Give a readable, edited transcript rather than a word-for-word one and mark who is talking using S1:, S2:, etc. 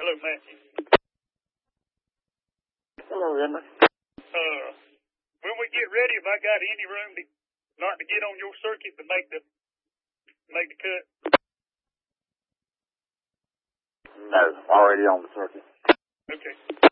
S1: Hello, Matthew.
S2: Hello, Emma.
S1: When we get ready, have I got any room to not to get on your circuit to make the cut?
S2: No, already on the circuit.
S1: Okay.